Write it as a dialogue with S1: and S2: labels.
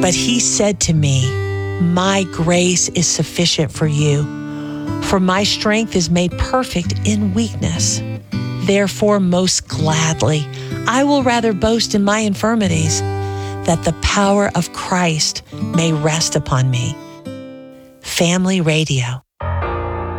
S1: But he said to me, "My grace is sufficient for you, for my strength is made perfect in weakness. Therefore, most gladly, I will rather boast in my infirmities, that the power of Christ may rest upon me." Family Radio.